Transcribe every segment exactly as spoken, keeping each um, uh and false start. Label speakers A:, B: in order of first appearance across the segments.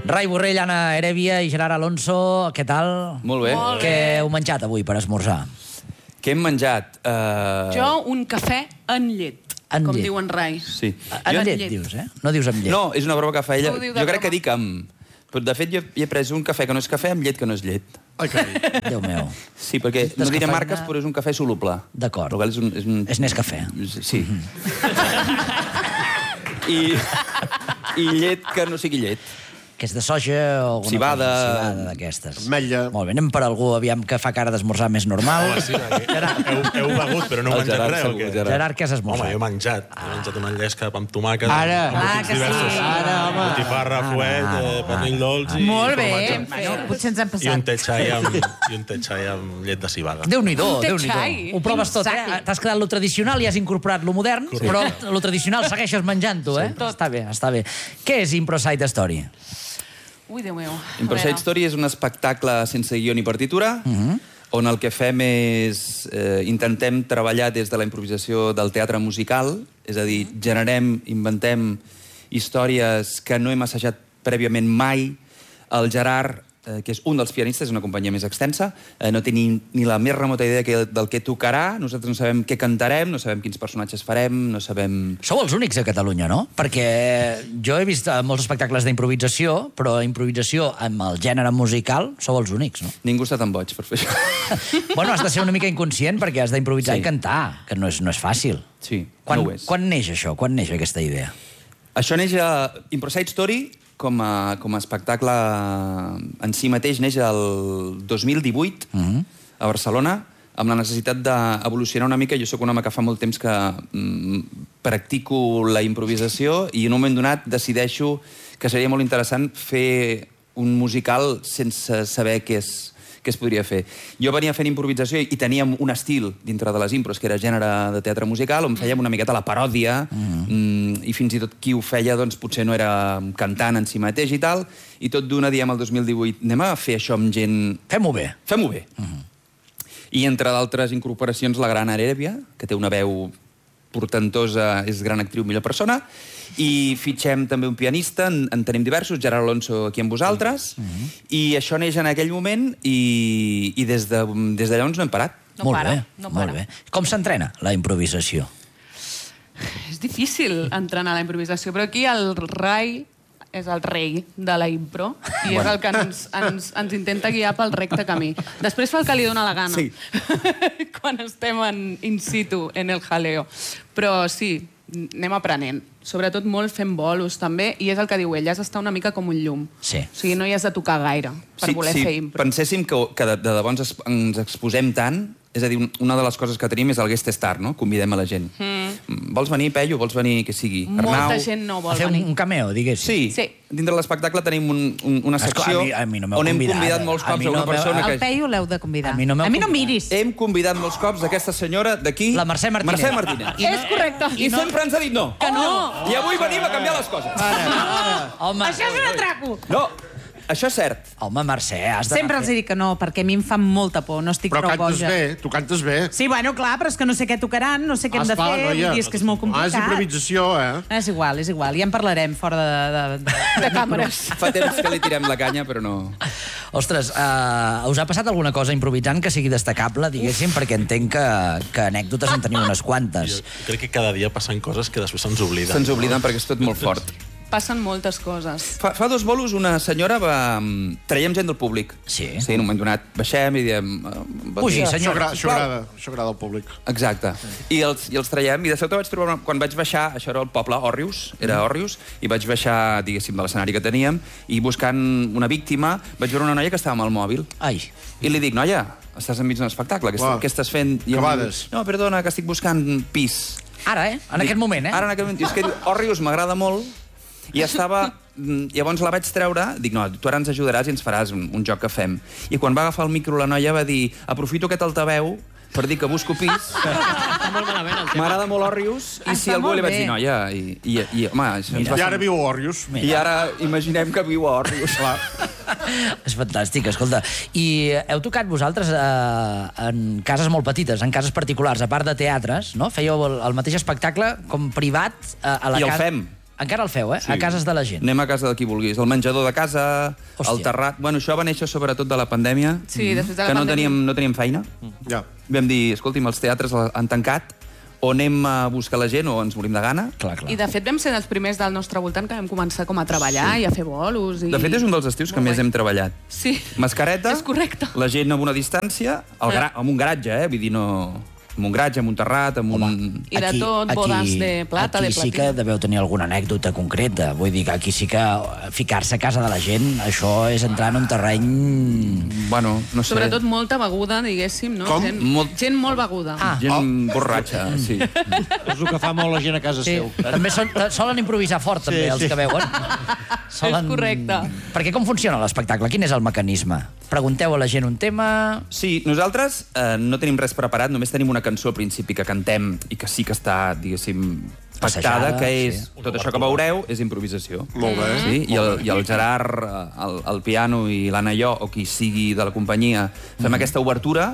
A: Rai Borrell, Anna Heredia i Gerard Alonso, què tal?
B: Molt bé.
C: Molt
A: Què heu menjat avui per esmorzar?
B: Què hem menjat? Uh...
C: Jo un cafè en llet,
A: En
C: com
A: llet.
C: diu en Rai.
B: Sí.
A: En
C: Jo-
A: llet,
C: llet.
A: dius, eh? No dius amb llet.
B: No, és una broma que fa ella.
C: Ho diu de
B: Jo crec que
C: broma.
B: dic amb... Però, de fet, jo he pres un cafè que no és cafè amb llet que no és llet.
D: Ai, carai.
A: Déu meu.
B: Sí, perquè no diré
A: Descafeïnat.
B: marques, però és un cafè soluble.
A: D'acord.
B: El qual És, un, és, un...
A: És Nescafè.
B: Sí. I, I llet que no sigui llet.
A: Que és de soja o alguna
B: Civada.
A: cosa? Civada d'aquestes.
D: Ametlla.
A: Molt bé, anem per algú, aviam, que fa cara d'esmorzar més normal.
E: Home, sí, perquè heu, heu begut, però no heu
B: El
E: menjat
B: Gerard
E: res, o
B: segur,
E: què?
B: Gerard.
A: Gerard, què has
E: Home,
A: esmorzat?
E: jo he menjat. He menjat una llesca amb tomàquet.
F: Ara.
E: amb
F: Clar
E: botins
F: que sí.
E: diversos.
F: Ara, home.
E: Botifarra, fuet, eh, pernil dolç i
F: Molt bé.
E: formatge.
F: Bueno, potser ens hem
E: I un
F: passat.
E: te xai amb, i un te xai amb llet de civada.
A: Déu-n'hi-do,
C: Un té
A: Déu-n'hi-do.
C: xai.
A: Ho proves tot, eh?
F: Exacte.
A: T'has quedat lo tradicional i has incorporat lo modern, però lo tradicional segueixes menjant-ho, eh? Està bé, està bé. Què és Impro Side Story?
C: Ui, Déu meu. A
B: Impersonate
C: veure.
B: Story és un espectacle sense guió ni partitura, on el que fem és... Eh, intentem treballar des de la improvisació del teatre musical, és a dir, generem, inventem històries que no hem assajat prèviament mai. El Gerard, eh, que és un dels pianistes, és una companyia més extensa, eh, no té ni, ni la més remota idea que, del que tocarà, nosaltres no sabem què cantarem, no sabem quins personatges farem, no sabem...
A: Sou els únics a Catalunya, no? Perquè jo he vist eh, molts espectacles d'improvisació, però improvisació amb el gènere musical sou els únics, no?
B: Ningú està tan boig per fer això.
A: Bueno, has de ser una mica inconscient perquè has d'improvisar
B: Sí.
A: i cantar, que no és, no és fàcil.
B: Sí,
A: Quan,
B: no ho és.
A: quan neix això? Quan neix aquesta idea?
B: Això neix a... Impersonate Story, com a, com a espectacle en si mateix, neix el dos mil divuit, a Barcelona, amb la necessitat d'evolucionar una mica. Jo sóc un home que fa molt temps que mm, practico la improvisació i en un moment donat decideixo que seria molt interessant fer un musical sense saber què és, què es podria fer. Jo venia fent improvisació i teníem un estil dintre de les impros, que era gènere de teatre musical, on fèiem una miqueta la paròdia, mm, i fins i tot qui ho feia doncs, potser no era cantant en si mateix i tal, i tot d'una diem el dos mil divuit, anem a fer això amb gent...
A: Fem-ho bé.
B: Fem-ho bé. I entre d'altres incorporacions, la gran Heredia, que té una veu portentosa, és gran actriu, millor persona, i fitxem també un pianista, en, en tenim diversos, Gerard Alonso aquí amb vosaltres, i això neix en aquell moment i, i des de, des de llavors no hem parat.
C: No
A: molt
C: para,
A: bé,
C: no
A: molt
C: para.
A: bé. Com s'entrena la improvisació?
C: És difícil entrenar la improvisació, però aquí el Rai és el rei de la impro i és el que ens, ens, ens intenta guiar pel recte camí. Després fa el que li dóna la gana.
B: Sí.
C: Quan estem en in situ, en el jaleo. Però sí, anem aprenent. Sobretot molt fent bolos, també, i és el que diu ell, has d'estar una mica com un llum.
A: Sí.
C: O sigui, no hi has de tocar gaire per voler
B: si
C: fer impro.
B: penséssim que, que de, de debò ens, ens exposem tant, és a dir, una de les coses que tenim és el guest star, no? Convidem a la gent. Mm. Vols venir, Pello? Vols venir, que sigui?
C: Molta
B: Arnau?
C: gent no
A: A
C: vol
A: fer un,
C: venir.
A: un cameo, diguéssim.
B: Sí.
C: Sí.
B: Dintre de l'espectacle tenim un, un, una
A: Esclar,
B: secció
A: a mi- a mi no m'heu
B: on hem
A: convidat,
B: convidat
A: eh?
B: molts
A: A
B: cops
A: mi
B: a
A: no
B: una
A: m'heu-
B: persona
F: El
B: que...
F: Peyu l'heu de convidar.
A: A mi no m'heu
F: a mi no
A: convidat.
F: miris.
B: Hem convidat molts cops aquesta senyora d'aquí...
A: La Mercè Martínez.
B: Mercè Martínez.
C: És correcte.
B: I, sempre ens ha dit no.
C: Que no.
B: I avui venim a canviar les coses.
A: Home,
F: Això és un atraco.
B: No, això és cert.
A: home, Mercè, has de...
F: Sempre els dic que no, perquè a mi em fa molta por, no estic
D: Però
F: prou
D: cantes
F: boja.
D: bé, tu cantes bé.
F: Sí, bueno, clar, però és que no sé què tocaran, no sé què hem de
D: Esclar,
F: fer,
D: noia.
F: vull dir, és que és molt
D: Ah,
F: complicat.
D: és improvisació, eh?
F: És igual, és igual, ja en parlarem fora de... De, de,
C: De càmeres.
B: Fa temps que li tirem la canya, però no...
A: Ostres, uh, us ha passat alguna cosa improvisant que sigui destacable, diguéssim, perquè entenc que, que anècdotes en teniu unes quantes.
E: Jo crec que cada dia passen coses que després se'ns obliden.
B: Se'ns obliden perquè és tot molt fort.
C: Passen moltes coses.
B: Fa, fa dos bolos una senyora va... Traiem gent del públic.
A: Sí.
B: Sí, en un moment donat baixem i diem... eh, bon
A: Pugi,
B: dia.
D: Això,
A: senyor.
D: agra això,
B: sisplau.
D: agrada, això agrada al públic.
B: Exacte. I els, I els traiem, i de sobte vaig trobar... Una... Quan vaig baixar, això era el poble, Òrrius, era Òrrius, i vaig baixar, diguéssim, de l'escenari que teníem, i buscant una víctima, vaig veure una noia que estava amb el mòbil.
A: Ai,
B: I li dic, noia, estàs enmig d'un espectacle, què,
D: Uau.
B: què estàs fent? I em
D: Acabades.
B: diu, no, perdona, que estic buscant pis.
A: ara, eh? En
B: Dic,
A: aquest moment, eh?
B: Ara en aquest moment. I és que diu, Òrrius m'agrada molt, i estava... mm, Llavors la vaig treure, dic, no, tu ara ens ajudaràs i ens faràs un, un joc que fem. I quan va agafar el micro la noia va dir, aprofito aquest altaveu per dir que busco pis.
G: Està molt malament el tema.
B: M'agrada molt Òrrius, i si
F: Està
B: algú
F: molt
B: li vaig
F: bé.
B: dir, noia, i, i, i home, això ens va
D: I
B: ser-
D: ara viu a Òrrius.
B: I ara imaginem que viu a Òrrius.
D: Clar.
A: És fantàstic, escolta. I heu tocat vosaltres eh, en cases molt petites, en cases particulars, a part de teatres, no? Fèieu el, el mateix espectacle com privat eh, a la
B: I el
A: casa...
B: fem.
A: Encara el feu, eh?
B: Sí.
A: A cases de la gent.
B: Anem a casa de qui vulguis. El menjador de casa,
A: Hòstia.
B: el terrat... Bueno, això va néixer sobretot de la pandèmia,
C: Sí, després de la
B: que no
C: pandèmia.
B: teníem, no teníem feina.
D: Ja.
B: Vam dir, escolti'm, els teatres han tancat, o anem a buscar la gent o ens morim de gana.
A: Clar, clar.
C: I de fet vam ser els primers del nostre voltant que vam començar com a treballar sí. i a fer bolos. I...
B: De fet, és un dels estius que
C: Molt
B: més
C: guai.
B: hem treballat.
C: Sí.
B: Mascareta,
C: És correcte.
B: la gent amb una distància, al gra... amb un garatge, eh? Vull dir, no... amb un garatge, amb un terrat, amb un...
C: I de tot, bodes de plata,
A: aquí
C: de
A: sí
C: platí.
A: que deveu tenir alguna anècdota concreta. Vull dir que aquí sí que ficar-se a casa de la gent, això és entrar en un terreny...
B: Bueno, no sé.
C: Sobretot molta beguda, diguéssim, no?
D: Com?
C: Gent,
B: Molt-
C: gent molt beguda.
A: Ah.
B: Gent borratxa, sí.
H: És el que fa molt la gent a casa
A: Sí.
H: seu.
A: També són, solen improvisar fort, també,
H: Sí,
A: els
H: sí.
A: que veuen. Solen...
C: És correcte.
A: Perquè com funciona l'espectacle? Quin és el mecanisme? Pregunteu a la gent un tema...
B: Sí, nosaltres eh, no tenim res preparat, només tenim una cançó al principi que cantem i que sí que està, diguéssim, pactada,
A: Passejada,
B: que és...
A: sí.
B: Tot això que veureu és improvisació.
D: Molt bé.
B: Sí? I, el, I el Gerard, eh, el, el piano i l'Anna i jo, o qui sigui de la companyia, fem aquesta obertura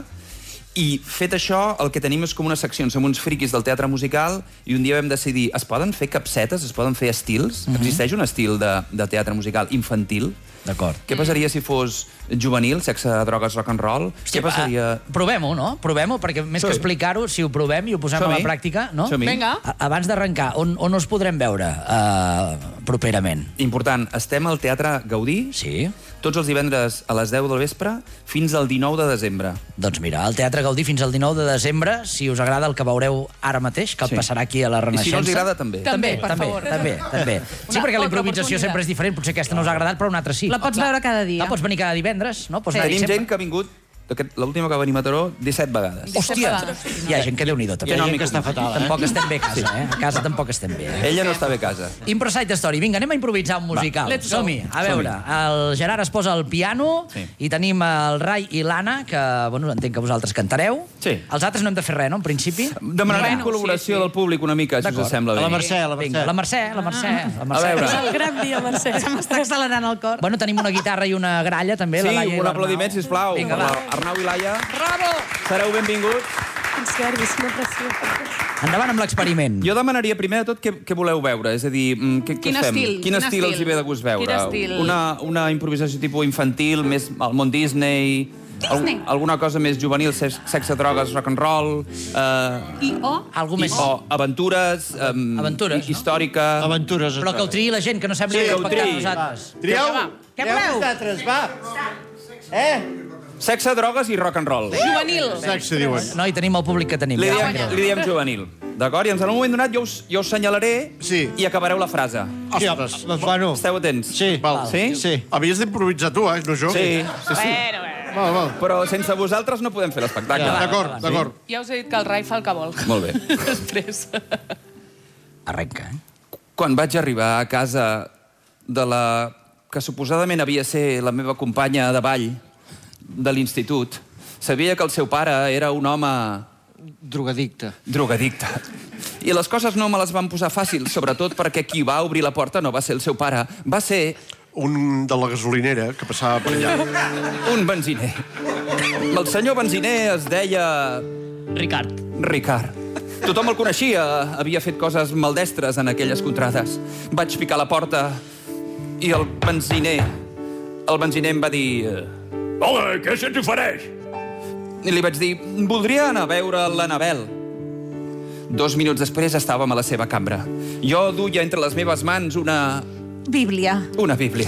B: i fet això, el que tenim és com una secció. Som uns friquis del teatre musical i un dia vam decidir, es poden fer capsetes, es poden fer estils? Existeix un estil de, de teatre musical infantil?
A: D'acord.
B: Què passaria si fos juvenil, sexe, drogues, rock and roll? Què passaria...
A: Ah, provem-ho, no? Provem-ho, perquè més
B: Sí.
A: que explicar-ho, si ho provem i ho posem a la
B: Som-hi.
A: pràctica, no?
B: Som-hi.
C: Vinga.
A: A- Abans d'arrencar, on, on us podrem veure uh, properament?
B: Important, estem al Teatre Gaudí,
A: Sí?
B: tots els divendres a les deu del vespre fins al dinou de desembre.
A: Doncs mira, al Teatre Gaudí fins al dinou de desembre, si us agrada el que veureu ara mateix, que el
B: Sí.
A: passarà aquí a la
B: I
A: Renaixença...
B: si no els agrada, també.
C: També, per
A: també,
C: favor.
A: també, també. Sí,
C: Una
A: perquè la
C: altra
A: improvisació
C: oportunitat.
A: sempre és diferent. Potser aquesta no us ha agradat, però una altra sí.
F: La pots veure cada dia.
A: Ah, pots venir cada divendres, no? Pots anar
B: Tenim
A: sempre.
B: gent que ha vingut, aquest- l'última que va venir a Mataró, disset vegades.
A: Hòstia, hi ha gent que Déu-n'hi-do, també.
H: Hi ha gent que està fatal, eh?
A: Tampoc estem bé a casa, eh? A casa tampoc estem bé, eh?
B: Ella no està bé a casa.
A: Improsite Story. Vinga, anem a improvisar un musical.
C: let's go.
A: Som-hi. A veure, el Gerard es posa al piano
B: Sí.
A: i tenim el Rai i l'Anna, que, bueno, entenc que vosaltres cantareu.
B: Sí.
A: Els altres no hem de fer res, no?, en principi.
B: Demanarem
C: Bueno,
B: col·laboració
C: sí, sí.
B: del públic una mica, si us
A: D'acord.
B: sembla
H: A
B: bé.
H: la Mercè, a la Mercè.
A: Vinga, la Mercè, la Mercè. La Mercè.
B: A veure.
F: El gran dia, Mercè. Se m'està accelerant el cor.
A: Bueno, tenim una guitarra i una gralla, també.
B: Sí,
A: la Laia i
B: un
A: l'Arnau.
B: aplaudiment, sisplau.
A: Vinga,
B: per
A: va.
B: Arnau i Laia.
A: Bravo!
B: Sereu benvinguts.
F: Ens nervis, no pressió.
A: Endavant amb l'experiment.
B: Jo demanaria primer de tot què, què voleu veure, és a dir, mm, què, què
C: Quin
B: fem?
C: estil?
B: Quin
C: Quin
B: estil els hi
C: estil?
B: ve de gust veure?
C: Quin estil?
B: Una, una improvisació tipus infantil, més al món Disney,
C: Disney.
B: Al, alguna cosa més juvenil, sex, sexe, drogues, rock and roll, eh,
C: I o...
A: Algú
B: i,
A: més...
B: o aventures, um,
A: Aventures, no?
B: històrica...
H: Aventures.
A: Però que ho triï la gent, que no sembli
B: Sí,
A: que
B: ho
A: ho pactem
B: triï.
A: nosaltres.
H: Trieu,
A: Què voleu?
H: vosaltres, va. Eh?
B: Sexe, drogues i rock and roll.
C: Juvenil.
D: Sexe, diuen.
A: No, i tenim el públic que tenim.
B: Li
A: Ja,
B: diem,
A: ja.
B: li diem juvenil. D'acord? I en un moment donat jo us, jo us senyalaré
D: Sí.
B: i acabareu la frase.
D: Ostres.
H: Doncs, bueno,
B: Esteu atents?
H: sí.
D: Val.
B: Sí?
H: Sí.
D: Havies d'improvisar tu, eh? No jo.
B: Sí, sí, sí.
D: Val, val.
B: Però sense vosaltres no podem fer l'espectacle.
H: Ja.
D: D'acord, d'acord.
C: Ja us he dit que el Rai fa el que vol.
B: Molt bé.
C: Després.
A: Arrenca, eh?
B: Quan vaig arribar a casa de la que suposadament havia ser la meva companya de ball de l'institut, sabia que el seu pare era un home
H: Drogadicte.
B: drogadicte. I les coses no me les van posar fàcils, sobretot perquè qui va obrir la porta no va ser el seu pare, va ser
D: Un de la gasolinera que passava per allà.
B: un benziner. El senyor benziner es deia
G: Ricard.
B: Ricard. Tothom el coneixia, havia fet coses maldestres en aquelles contrades. Vaig picar a la porta i el benziner... El benziner em va dir... Hola, què se'ns ofereix? I li vaig dir, voldria anar a veure l'Anabel. Dos minuts després estàvem a la seva cambra. Jo duia entre les meves mans una...
F: Bíblia.
B: una bíblia.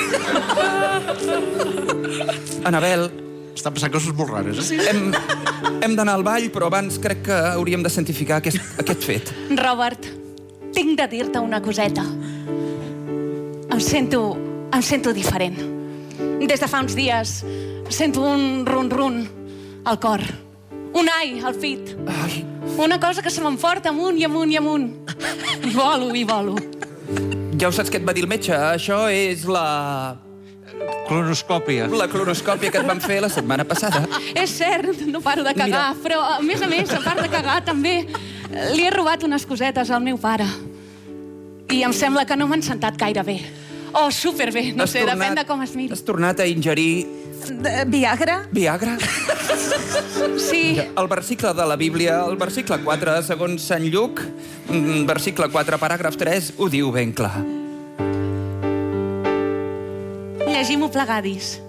B: Anabel,
D: Estan passant coses molt rares, eh?
B: hem, hem d'anar al ball, però abans crec que hauríem de santificar aquest, aquest fet.
I: Robert, tinc de dir-te una coseta. Em sento... em sento diferent. Des de fa uns dies sento un run-run al cor. Un ai al fit.
B: Ai,
I: Una cosa que se m'enforta amunt i amunt i amunt. I volo, i volo.
B: ja ho saps què et va dir el metge? Això és la...
H: Clonoscòpia.
B: la clonoscòpia que et van fer la setmana passada.
I: És cert, no paro de cagar,
B: Mira.
I: però a més a més, a part de cagar, també li he robat unes cosetes al meu pare. I em sembla que no m'han sentat gaire bé. O superbé, no
B: Has
I: sé,
B: tornat-
I: depèn de com es miri.
B: Has tornat a ingerir
F: De- Viagra?
B: Viagra?
I: Sí,
B: El versicle de la Bíblia, el versicle quatre, segons Sant Lluc, mm, versicle quatre, paràgraf tres, ho diu ben clar.
I: llegim-ho plegadis.